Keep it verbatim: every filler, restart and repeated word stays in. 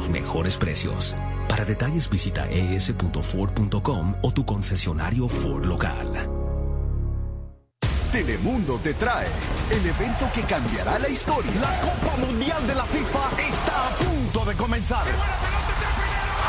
los mejores precios. Para detalles visita e s punto ford punto com o tu concesionario Ford local. Telemundo te trae el evento que cambiará la historia. La Copa Mundial de la FIFA está a punto de comenzar.